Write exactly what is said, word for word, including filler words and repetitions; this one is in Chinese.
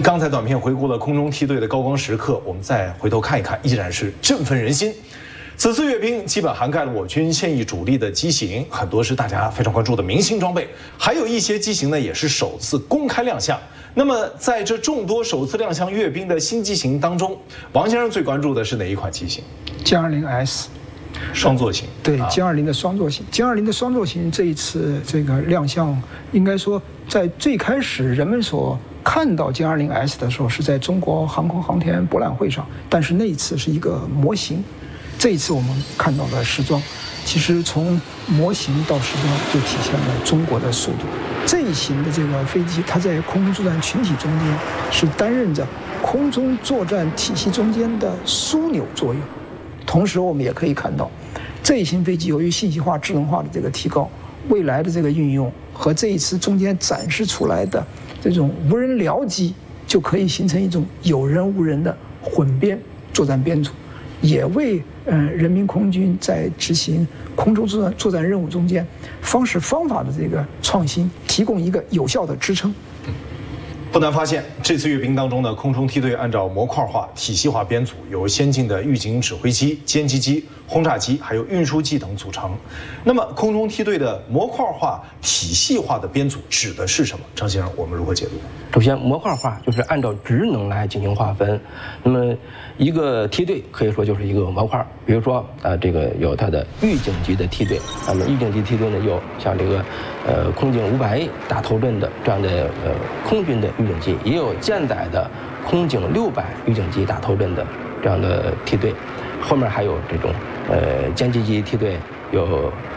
刚才短片回顾了空中梯队的高光时刻，我们再回头看一看，依然是振奋人心。此次阅兵基本涵盖了我军现役主力的机型，很多是大家非常关注的明星装备，还有一些机型呢也是首次公开亮相。那么在这众多首次亮相阅兵的新机型当中，王先生最关注的是哪一款机型？ 歼二零 S。 双座型， 对，歼二零的双座型，歼二零的双座型这一次这个亮相，应该说在最开始人们所看到歼二零 S 的时候，是在中国航空航天博览会上，但是那一次是一个模型，这一次我们看到了实装。其实从模型到实装就体现了中国的速度。这一型的这个飞机，它在空中作战群体中间是担任着空中作战体系中间的枢纽作用。同时，我们也可以看到，这一型飞机由于信息化、智能化的这个提高，未来的这个运用和这一次中间展示出来的这种无人僚机，就可以形成一种有人无人的混编作战编组，也为呃人民空军在执行空中作战作战任务中间方式方法的这个创新提供一个有效的支撑。 不难发现，这次阅兵当中呢，空中梯队按照模块化、体系化编组，由先进的预警指挥机、歼击机、轰炸机，还有运输机等组成。那么，空中梯队的模块化、体系化的编组指的是什么？张先生，我们如何解读？ 首先，模块化就是按照职能来进行划分。那么，一个梯队可以说就是一个模块。比如说，呃，这个有它的预警级的梯队，那么预警级梯队呢，有像这个，呃，空警五百 A 打头阵的这样的呃空军的预警机，也有舰载的空警六百预警机打头阵的这样的梯队，后面还有这种呃歼击机梯队有。